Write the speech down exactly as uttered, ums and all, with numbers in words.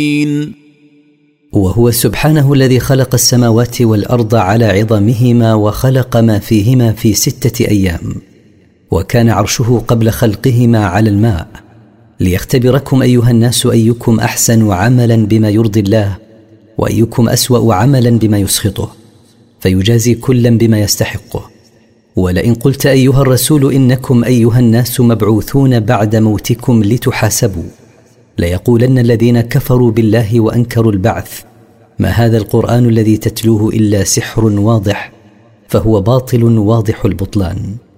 وهو سبحانه الذي خلق السماوات والأرض على عظمهما وخلق ما فيهما في ستة أيام، وكان عرشه قبل خلقهما على الماء، ليختبركم أيها الناس أيكم أحسن عملا بما يرضي الله، وأيكم أسوأ عملا بما يسخطه، فيجازي كلا بما يستحقه. ولئن قلت أيها الرسول إنكم أيها الناس مبعوثون بعد موتكم لتحاسبوا، ليقولن الذين كفروا بالله وأنكروا البعث: ما هذا القرآن الذي تتلوه إلا سحر واضح، فهو باطل واضح البطلان.